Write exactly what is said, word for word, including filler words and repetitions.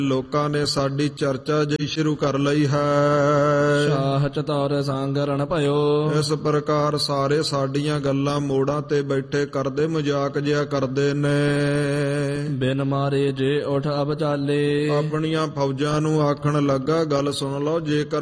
ਲੋਕਾਂ ਨੇ ਸਾਡੀ ਚਰਚਾ ਜਿਹੀ ਸ਼ੁਰੂ ਕਰ ਲਈ ਹੈ। ਸ਼ਾਹ ਚਤੌਰ ਸਾਂਗਰਣ ਭਇਓ। ਇਸ ਪ੍ਰਕਾਰ ਸਾਰੇ ਸਾਡੀਆਂ ਗੱਲਾਂ ਮੋੜਾਂ ਤੇ ਬੈਠੇ ਕਰਦੇ ਮਜ਼ਾਕ ਜਿਹਾ ਕਰਦੇ ਨੇ। ਬਿਨ ਮਾਰੇ ਜੇ ਉਠ ਅਬ ਚਾਲੇ। ਆਪਣੀਆਂ ਫੌਜਾਂ ਨੂੰ ਆਖਣ ਲੱਗਾ, ਗੱਲ ਸੁਣ ਲਓ, ਜੇਕਰ